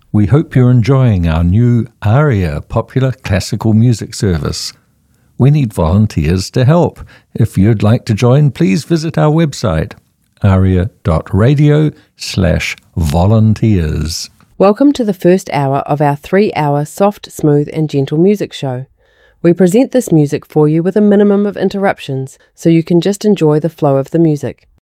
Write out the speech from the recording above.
We hope you're enjoying our new ARIA popular classical music service. We need volunteers to help. If you'd like to join, please visit our website, aria.radio/volunteers. Welcome to the first hour of our 3-hour soft, smooth and gentle music show. We present this music for you with a minimum of interruptions, so you can just enjoy the flow of the music.